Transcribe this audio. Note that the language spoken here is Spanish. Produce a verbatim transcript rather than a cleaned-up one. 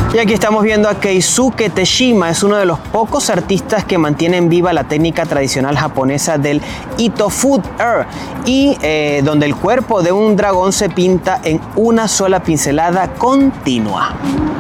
Y aquí estamos viendo a Keisuke Teshima, es uno de los pocos artistas que mantienen viva la técnica tradicional japonesa del Ito Foot Air, y eh, donde el cuerpo de un dragón se pinta en una sola pincelada continua.